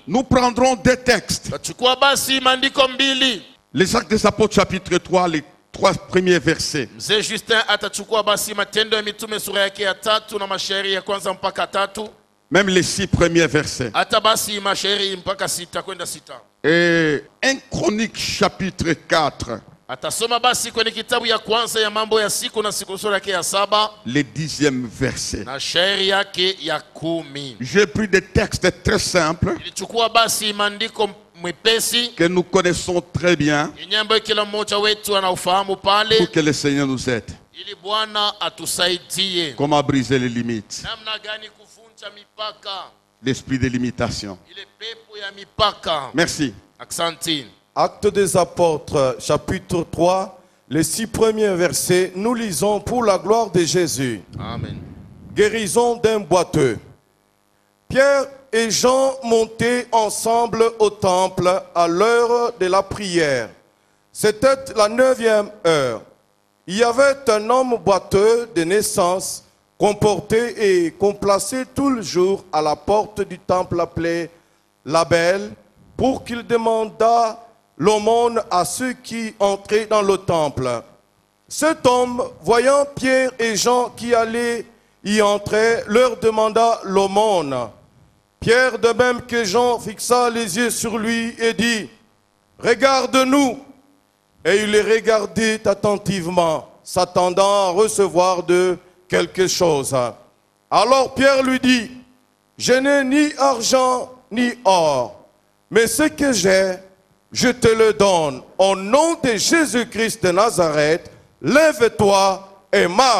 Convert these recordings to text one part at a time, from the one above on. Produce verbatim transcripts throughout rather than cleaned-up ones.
Nous prendrons deux textes. Tachukua basi maandiko mbili. Les Actes des Apôtres chapitre trois, les trois premiers versets. Mzee Justin atachukua basi Matendo ya Mitume sura yake ya tatu na mashairi ya kwanza mpaka tatu. Même les six premiers versets. Hata basi mashairi mpaka sita kwenda sita. Et un Chronique chapitre quatre. Atasoma basi kwenye kitabu ya kwanza ya mambo ya siku na siku sura yake ya saba. Le dixième verset. Na shairi yake ya kumi. J'ai pris des textes très simples. Nilichukua basi maandiko mwepesi que nous connaissons très bien. Nyambo kila mmoja wetu anaufahamu pale. Pour que le Seigneur nous aide. Ili Bwana atusaidie. Comment briser les limites. Namna gani kuvunja mipaka. L'esprit de limitation. Ile pepo ya mipaka. Merci. Aksanti. Actes des Apôtres, chapitre trois, les six premiers versets, nous lisons pour la gloire de Jésus. Amen. Guérison d'un boiteux. Pierre et Jean montaient ensemble au temple à l'heure de la prière. C'était la neuvième heure. Il y avait un homme boiteux de naissance qu'on portait et qu'on plaçait tout le jour à la porte du temple appelé la Belle pour qu'il demandât l'aumône à ceux qui entraient dans le temple. Cet homme, voyant Pierre et Jean qui allaient y entrer, leur demanda l'aumône. Pierre, de même que Jean, fixa les yeux sur lui et dit, « Regarde-nous !» Et il les regardait attentivement, s'attendant à recevoir d'eux quelque chose. Alors Pierre lui dit, « Je n'ai ni argent ni or, mais ce que j'ai, je te le donne. Au nom de Jésus-Christ de Nazareth, lève-toi et marche. »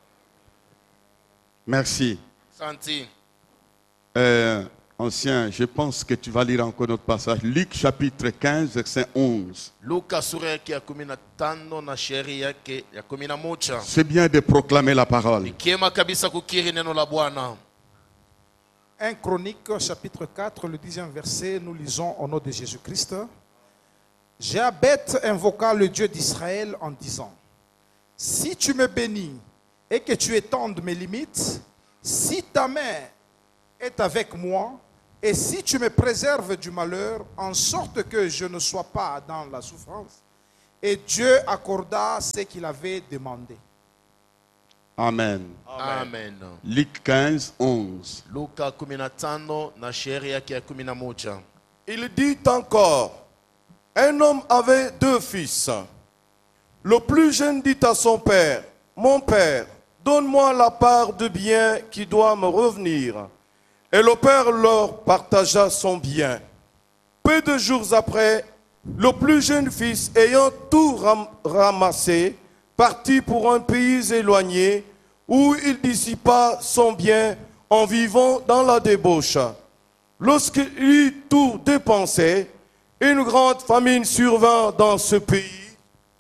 Merci. Santi. Euh, ancien, je pense que tu vas lire encore notre passage. Luc chapitre quinze, verset onze. Luka sura yake ya kumi na tano na shairi yake ya kumi na moja. C'est bien de proclamer la parole. Nikiema kabisa kukiri neno la Bwana. un Chronique, chapitre quatre, le dixième verset, nous lisons au nom de Jésus-Christ. Jabet invoqua le Dieu d'Israël en disant, « Si tu me bénis et que tu étendes mes limites, si ta main est avec moi, et si tu me préserves du malheur, en sorte que je ne sois pas dans la souffrance. » Et Dieu accorda ce qu'il avait demandé. Amen. Amen. Luc quinze, onze. Luka kumi na tano na shairi yake ya kumi na moja. Il dit encore, un homme avait deux fils. Le plus jeune dit à son père, « Mon père, donne-moi la part de bien qui doit me revenir. » Et le père leur partagea son bien. Peu de jours après, le plus jeune fils, ayant tout ram ramassé, partit pour un pays éloigné où il dissipa son bien en vivant dans la débauche. Lorsqu'il eut tout dépensé, une grande famine survint dans ce pays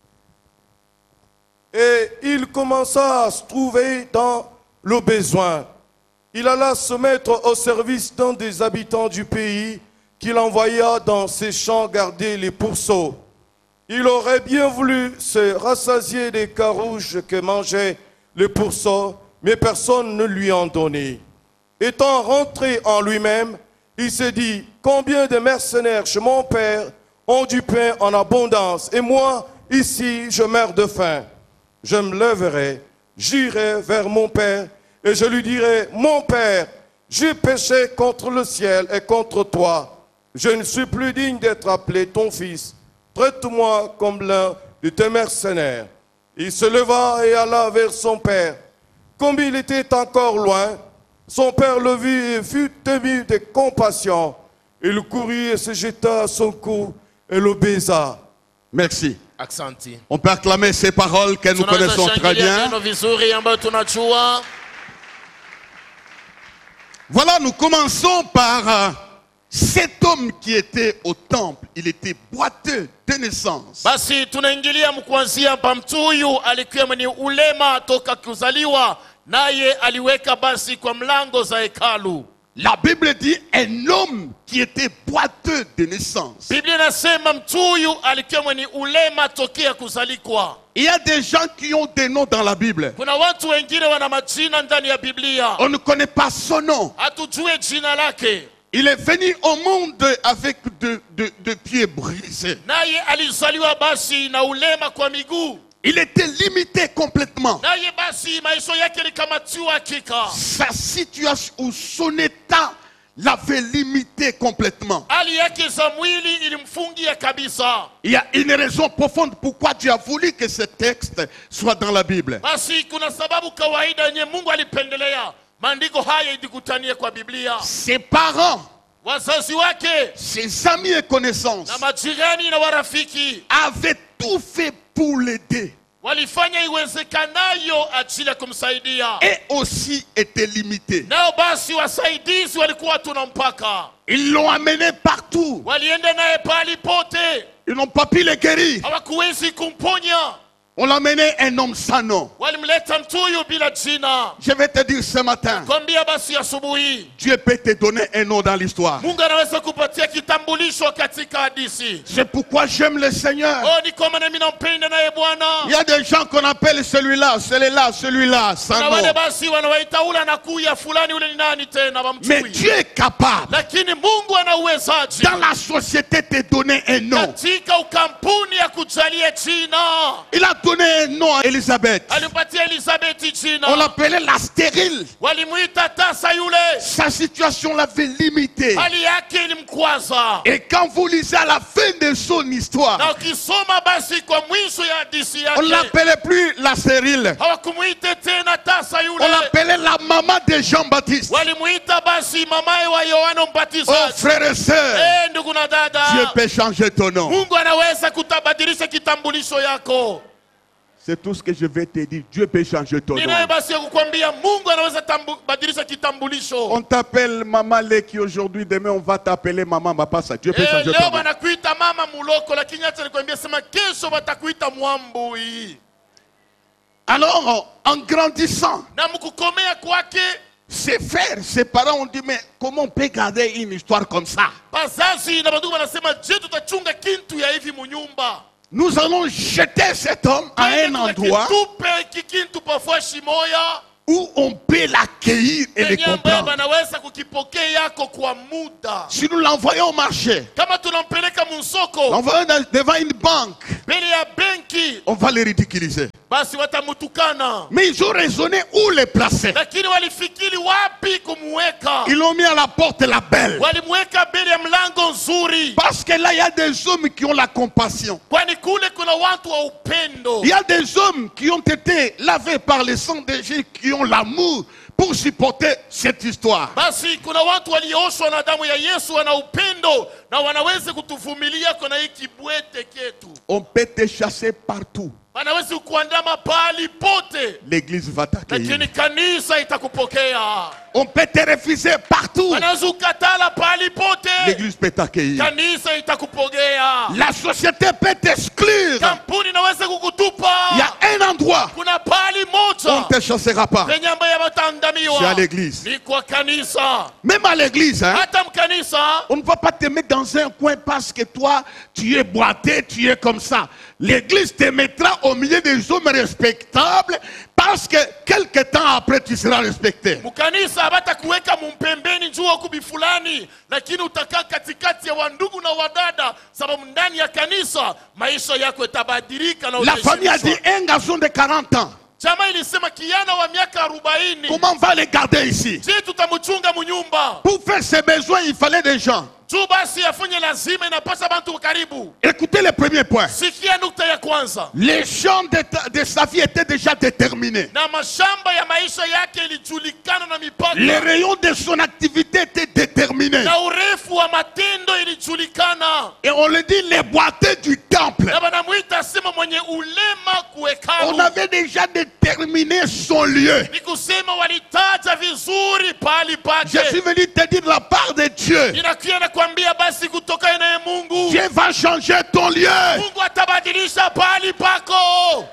et il commença à se trouver dans le besoin. Il alla se mettre au service d'un des habitants du pays qu'il envoya dans ses champs garder les pourceaux. Il aurait bien voulu se rassasier des carouges que mangeaient les pourceaux, mais personne ne lui en donnait. Étant rentré en lui-même, il s'est dit, combien de mercenaires chez mon père ont du pain en abondance, et moi, ici, je meurs de faim. Je me lèverai, j'irai vers mon père, et je lui dirai, mon père, j'ai péché contre le ciel et contre toi. Je ne suis plus digne d'être appelé ton fils. Traite-moi comme l'un de tes mercenaires. Il se leva et alla vers son père. Comme il était encore loin, son père le vit et fut ému de compassion. Il courut et se jeta à son cou et le baisa. Merci. Aksanti. On peut acclamer ces paroles que nous connaissons très bien. Voilà, nous commençons par euh, cet homme qui était au temple. Il était boiteux de naissance. Basi tunaingilia mkuanzia pa mtu huyu alikuwa mwenye ulema toka kuzaliwa, naye aliweka basi kwa mlango za hekalu. La Bible dit un homme qui était boiteux de naissance. Biblia inasema mtu huyu alikuwa mwenye ulema tokea kuzalikwa. Il y a des gens qui ont des noms dans la Bible. Kuna watu wengine wana majina ndani ya Biblia. On ne connaît pas son nom. Hatujue jina lake. Il est venu au monde avec de, de, de pieds brisés. naye alizaliwa basi na ulema kwa miguu. Il était limité complètement. Naye basi maisha yake yalikamatiwa hakika. Sa situation ou son état l'avait limité complètement. Hali yake za mwili ilimfungia kabisa. Il y a une raison profonde pourquoi Dieu a voulu que ce texte soit dans la Bible. Basi kuna sababu kawaida yenye Mungu alipendelea maandiko haya idikutanie kwa Biblia. Ses parents, Wazazi wake ses amis et connaissances na majirani na warafiki avaient tout fait pour l'aider walifanya iwezekanayo ajili ya kumsaidia. et aussi étaient limités. Nao basi wasaidizi walikuwa tuna mpaka. Ils l'ont amené partout. Walienda naye pali pote. Ils n'ont pas pu le guérir. Hawakuwezi kumponya. On l'a amené un homme sans nom. Walimleta mtuyu bila jina. Je vais te dire ce matin, Kwambia basi asubuhi, Dieu peut te donner un nom dans l'histoire. Mungu anaweza kupatia kitambulisho katika hadithi. C'est pourquoi j'aime le Seigneur. Oh, ni kama nami nampenda naye Bwana. Il y a des gens qu'on appelle celui-là, celui-là, celui-là, sans Na nom. wale basi wanawaita ule anakuya fulani ule ni nani tena Mais wamchui. Dieu est capable, Lakini Mungu ana uwezaji dans la société, te donner un nom. katika ukampuni ya kujalia jina. Il a donné un nom à Élisabeth. Alimpatia Elizabeth On jina. l'appelait la stérile. Walimuita tasa yule. Sa situation l'avait limitée. Hali yake ilimkwaza. Et quand vous lisez à la fin de son Na histoire, ukisoma basi kwa mwisho ya hadithi on yake, l'appelait plus la stérile. hawakumuita tena tasa On yule. l'appelait la maman de Jean-Baptiste. Walimuita basi mamaye wa Yohana Oh Mbatizaji. frères et sœurs, Eh, ndugu na Dieu dada, peut changer ton nom. Mungu anaweza kutabadilisha kitambulisho yako. C'est tout ce que je vais te dire. Dieu peut changer ton Ninayo nom. basi ya kukwambia Mungu anaweza tambu- badilisha kitambulisho. On t'appelle Maman Leki aujourd'hui, demain on va t'appeler Maman Mapasa. Dieu peut Eh, changer leo ton nom. wanakuita mama muloko, lakini acha nikwambia, sema kesho watakuita mwambui. Alors, en grandissant, Na mkukomea kwake, ses frères, ses parents ont dit, mais comment on peut garder une histoire comme ça? bazazi na bandugu wanasema, je, tutachunga kintu ya hivi munyumba? Nous allons jeter cet homme à un endroit Tupe kikintu pafuashi moya où on peut l'accueillir et le penye ambaye comprendre. banaweza kukipokea yako kwa muda. Si nous l'envoyons au marché, Kama tunampeleka musoko l'envoyons dans- devant une banque, mbele ya benki, on va le ridiculiser. basi watamutukana. Mais ils ont raisonné où les placer. Lakini walifikiri wapi kumuweka. Ils l'ont mis à la porte la belle. Walimweka mbele ya mlango nzuri, Parce que là, il y a des hommes qui ont la compassion. kwani kule kuna watu wa upendo. Il y a des hommes qui ont été lavés par le sang de Jésus, qui ont l'amour pour supporter cette histoire. Basi kuna watu walioshwa na damu ya Yesu, wana upendo na wanaweza kutuvumilia kuna hiki bwete ketu. On peut te chasser partout. Wanaweza kuandama pahali pote, L'église va t'accueillir. lakini kanisa itakupokea. On peut te refuser partout. Wanaweza kukatala pahali pote, L'église peut t'accueillir. kanisa itakupokea. La société peut t'exclure. Kampuni inaweza kukutupa. Il y a un endroit Kuna pahali où on moja ne te chassera pas. penye ambaye C'est à wataandamiwa, l'église. ni kwa kanisa. Même à l'église, hein, Hata mkanisa on ne va pas te mettre dans un coin parce que toi, tu es boité, tu es comme ça. L'église te mettra au milieu des hommes respectables parce que quelque temps après, tu seras respecté. mkanisa habatakuweka mumpembeni juu wa kubi fulani, lakini utakaa katikati ya wandugu na wadada, sababu ndani ya kanisa maisha yako yatabadilika na La famille a dit utaheshimishwa. un garçon de quarante ans. Chama ilisema kijana wa miaka arobaini, Comment on va le garder ici? je tutamchunga munyumba Pour faire ses besoins, il fallait des gens. juu basi afanye lazima, inapasa bantu karibu. Écoutez le premier point. Sikia nukta ya kwanza, Les champs de, ta- de sa vie étaient déjà déterminés. na mashamba ya maisha yake ilijulikana na mipaka, Les rayons de son activité étaient déterminés. na urefu wa matendo ilijulikana. Et on le dit, les boiteux du temple. Na banamwita sema mwenye ulema On kuhekalu. avait déjà déterminé son lieu. Ni kusema walitaja vizuri pahali Je suis pake. venu te dire de la part de Dieu. Inakuja nakwambia basi kutoka naye Mungu, Dieu va changer ton lieu. Mungu atabadilisha pahali pako.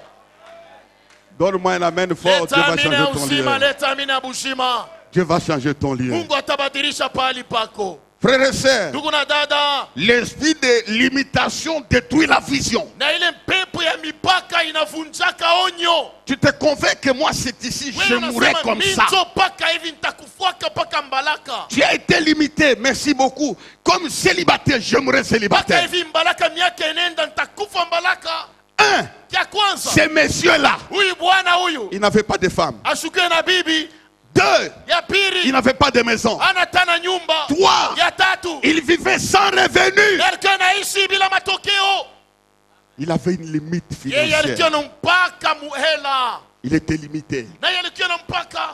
Donne-moi un amen fort. Dieu Leta va amina changer ton lieu. uzima, leta amina bushima. Dieu va changer ton lieu. Mungu atabadilisha pahali pako. Frères et sœurs, ndugu na dada, l'esprit de limitation détruit la vision. na ile mpepo ya mipaka inavunjaka onyo. Tu te convaincs que moi c'est ici, je Wewe mourrai unasema comme ça. minzo paka hivi nitakufuaka paka Mbalaka. Tu as été limité, merci beaucoup. Comme célibataire, je mourrai Paka célibataire. hivi Mbalaka miaka inenda nitakufa Mbalaka. Un, Kia kwanza, ces messieurs-là, huyu bwana huyu ils n'avaient pas de femme. ashukiwe na bibi. Deux, Ya ils pili n'avaient pas de maison. ana tana nyumba. Trois, Ya tatu ils vivaient sans revenu. alikuwa anaishi bila matokeo. Il avait une limite Yeye alikuwa financière. na mpaka muhela. Il était limité. Na yeye alikuwa na mpaka.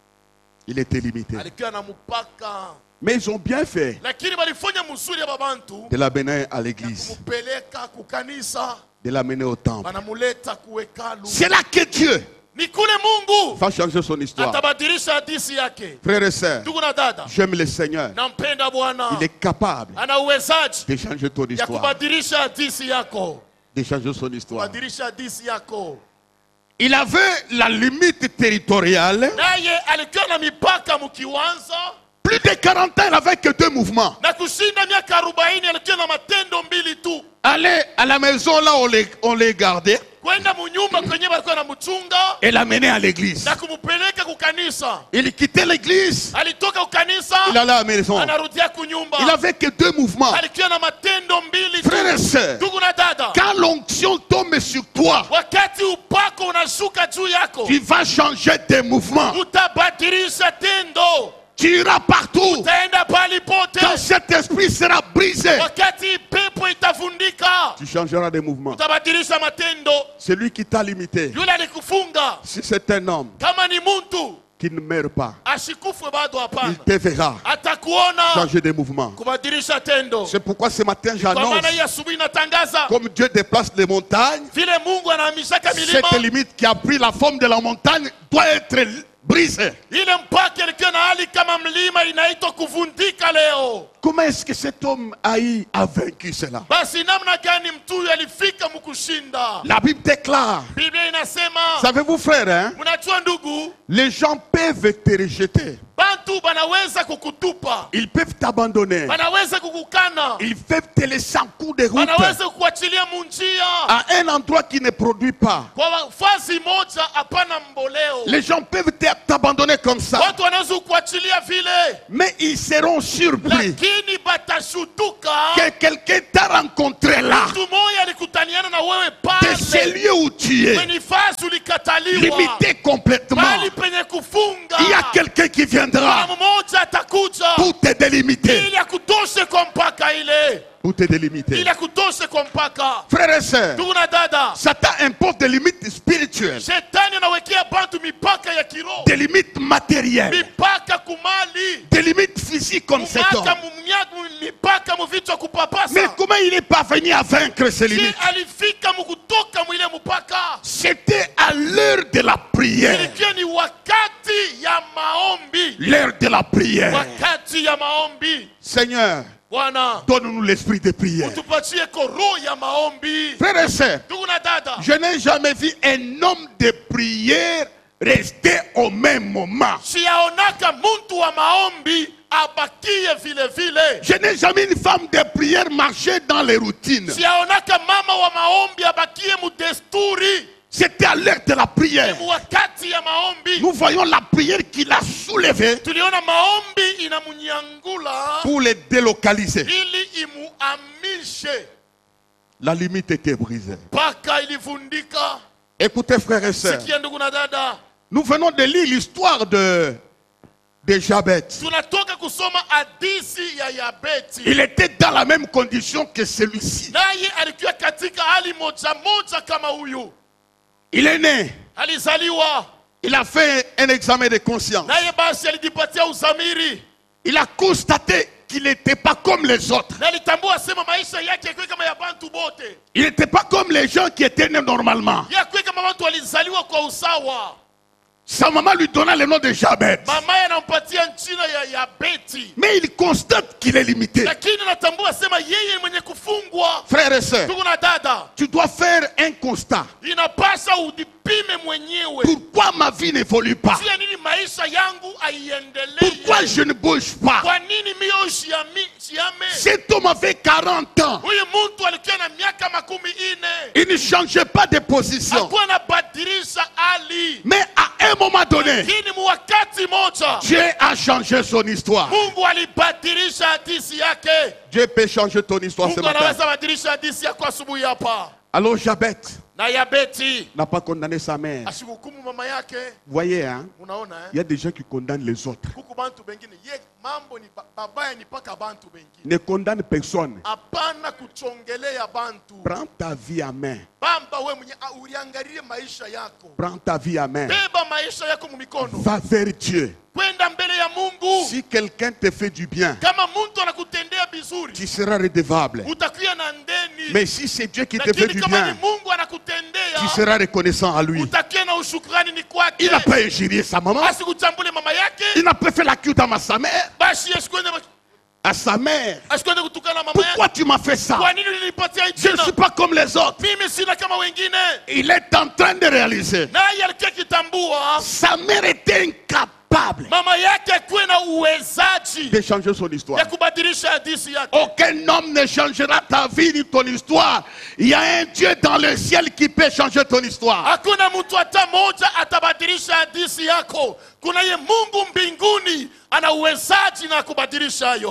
Il était limité. Alikuwa na mpaka. Mais ils ont bien fait Lakini walifanya mzuri ya babantu. de l'amener à l'église, Kumupeleka kukanisa. de l'amener au temple. Banamuleta kuwekalu. C'est là que Dieu Ni kule Mungu va changer son histoire. atabadilisha hadithi yake. Frères et sœurs, Ndugu na dada, j'aime le Seigneur. nampenda Bwana. Il est capable Ana uwezaji de changer ton ya histoire. kubadilisha hadithi yako. De changer son histoire. Kubadilisha hadithi yako. Il avait la limite territoriale. Naye alikuwa na mipaka mkiwanza. Plus de quarante ans, il n'avait que deux mouvements. Na kushinda miaka arobaini alikuwa na matendo mbili tu. Aller à la maison là où on les, on les gardait Kwenda munyumba kwenye walikuwa na mchunga et l'amener à l'église. na kumupeleka kukanisa. Il quittait l'église, Alitoka kukanisa, il allait à la maison. anarudia kunyumba. Il n'avait que deux mouvements. Alikuwa na matendo mbili tu. Frères et sœurs, Ndugu na dada, quand l'onction tombe sur toi, wakati upako unashuka juu yako, tu vas changer tes mouvements. utabadilisha tendo. Tu iras partout. Utaenda pali pote. Quand cet esprit sera brisé, Wakati pepo itavundika, tu changeras de mouvement. utabadilisha matendo. Celui qui t'a limité, Yule alikufunga, si c'est un homme kama ni muntu, qui ne meurt pas, ashikufwe bado hapana. il te verra Atakuona changer de mouvement. kubadilisha tendo. C'est pourquoi ce matin Kwa j'annonce, maana hii asubuhi natangaza comme Dieu déplace les montagnes, vile Mungu anahamishaka milima, cette limite qui a pris la forme de la montagne doit être brisée. ile mpaka ilikuwa na hali kama mlima inaitwa kuvundika leo. Comment est-ce que cet homme Haï a vaincu cela? Basi namna gani mtu huyu alifika mkushinda? La Bible déclare, Biblia inasema, savez-vous frère, hein, mnajua ndugu, les gens peuvent te rejeter, bantu banaweza kukutupa, ils peuvent t'abandonner, banaweza kukukana, ils peuvent te laisser en cours de route banaweza kukuachilia munjia à un endroit qui ne produit pas. kwa fazi moja, hapana mboleo. Les gens peuvent te- t'abandonner comme ça, Watu wanaweza kukuachilia vile, mais ils seront surpris lakini batashutuka que quelqu'un t'a rencontré là, mtu mmoja alikutaniana na wewe de ce pale lieu où tu es, kwenye fasi ulikataliwa, limité complètement. bali penye kufunga. Il y a quelqu'un qui Kuna viendra mmoja atakuja pour te délimiter, ili akutoshe kwa mpaka ile, pour te délimiter. ili akutoshe kwa mpaka. Frères et sœurs, Ndugu na dada, Satan impose des limites spirituelles, shetani anawekea bantu mipaka ya kiroho, des limites matérielles, mipaka kumali, des limites physiques comme cet homme. mipaka mumnyagu, mipaka muvichwa Mais kupapasa. comment il est parvenu à vaincre ces Je limites? alifika mukutoka mwile mpaka. C'était à l'heure de la prière. Ilikuwa ni wakati ya maombi, L'heure de la prière. wakati ya maombi. Seigneur, Bwana, donne-nous l'esprit de prière. utupatie ko roho ya maombi. Frères et sœurs, Ndugu na dada, je n'ai jamais vu un homme de prière rester au même moment. siyaonaka muntu wa maombi abakie vile vile. Je n'ai jamais une femme de prière marcher dans les routines. Siyaonaka mama wa maombi abakie mudesturi. C'était à l'heure de la prière. Ni wakati ya maombi. Nous voyons la prière qu'il a soulevée Tuliona maombi inamunyangula pour les délocaliser. ili imuamishe. La limite était brisée. Paka ilivundika. Écoutez, frères et sœurs, Sikia ndugu na dada, nous venons de lire l'histoire de, de Jabet. tunatoka kusoma hadithi ya Yabeti. Il était dans la même condition que celui-ci. Naye alikuwa katika hali moja moja kama huyu. Il est né. Alizaliwa, Il a fait un examen de conscience. naye basi alijipatia uzamiri. Il a constaté qu'il n'était pas comme les autres. Na alitambua sema maisha yake yakuwe kama ya bantu bote. Il n'était pas comme les gens qui étaient nés normalement. Yakuwe kama watu walizaliwa kwa usawa. Sa maman lui donna le nom de Jabet. mama anampatia jina ya Yabeti, Mais il constate qu'il est limité. lakini natambua sema yeye mwenye kufungwa. Frères et sœurs, Ndugu na dada, tu dois faire un constat. inapasa udipime mwenyewe. Pourquoi ma vie n'évolue pas? Tia nini maisha yangu aiendelee? Pourquoi je ne bouge pas? Kwa nini mio siame? Cet homme avait quarante ans. Huyu mtu alikuwa na miaka makumi ine. Il ne changeait pas de position. Hakuwa anabadilisha hali. Mais à un moment donné, Lakini mwakati moja Dieu a changé son histoire. Mungu alibadilisha hadithi yake. Dieu peut changer ton histoire ce Mungu matin. anaweza badilisha hadithi yako asubuhi hapa. Alors Jabet Na Yabeti n'a pas condamné sa mère. asihukumu mama yake. Vous voyez, hein? Unaona Il y eh? a des gens qui condamnent les autres. Kuku bantu bengine ye mambo ni ba- babaya ni paka bantu bengine. Ne condamne personne. Hapana kuchongelea bantu. Prends ta vie à main. Bamba we mwenye ah, uliangalie maisha yako. Prends ta vie à main. Beba maisha yako mumikono. Va vers Dieu. Kwenda mbele ya Mungu. Si quelqu'un te fait du bien, Kama mtu anakutendea vizuri, tu seras redevable. utakuwa na ndeni. Mais si c'est Dieu qui te fait Lakini du kama bien, ni Mungu anakutendea, tu seras reconnaissant à lui. utakuwa na ushukrani ni kwake. Il n'a pas injurié sa maman. Asikuchambule mama yake. Il n'a pas fait la cul à sa mère. Basi asikwende À sa mère. asikwende kutukana mama Pourquoi yake. tu m'as fait ça? Kwa nini ulinipatia hii Je ne jina? suis pas comme les autres. Mimi sina kama wengine. Il est en train de réaliser. Naye alikuwa kitambua Sa mère était incapable mama yake akuwe na uwezaji de changer son ya histoire. kubadilisha hadithi yake. Aucun homme ne changera ta vie ni ton histoire. Il y a un Dieu dans le ciel qui peut changer ton histoire. Hakuna mtu hata moja atabadilisha hadithi yako. Kuna ye Mungu mbinguni ana uwezaji na kubadilisha hayo.